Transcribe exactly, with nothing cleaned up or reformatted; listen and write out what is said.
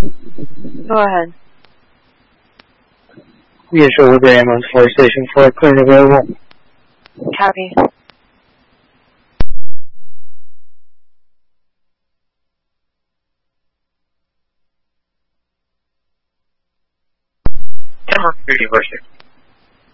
Go ahead. Mutual with the ambulance for station four, clear and available. Copy. Denver, thirty,